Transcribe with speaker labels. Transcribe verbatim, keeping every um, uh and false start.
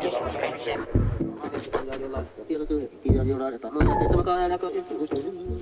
Speaker 1: Thì là từ thì là điều đó để tóm lại cái sao có là có